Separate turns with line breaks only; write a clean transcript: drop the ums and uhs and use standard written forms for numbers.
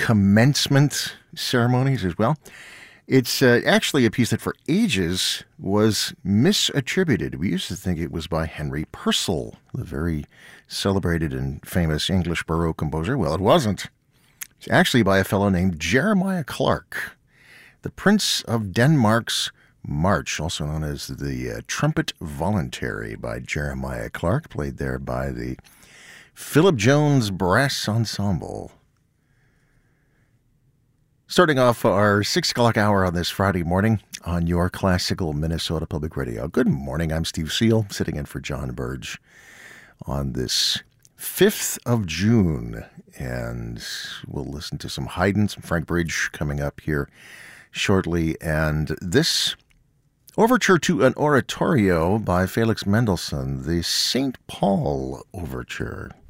commencement ceremonies as well. It's actually a piece that for ages was misattributed. We used to think it was by Henry Purcell, the very celebrated and famous English Baroque composer. Well, it wasn't. It's actually by a fellow named Jeremiah Clarke, the Prince of Denmark's March, also known as the Trumpet Voluntary by Jeremiah Clarke, played there by the Philip Jones Brass Ensemble. Starting off our 6 o'clock hour on this Friday morning on your classical Minnesota Public Radio. Good morning, I'm Steve Seal, sitting in for John Burge on this 5th of June. And we'll listen to some Haydn, some Frank Bridge coming up here shortly. And this overture to an oratorio by Felix Mendelssohn, the St. Paul Overture.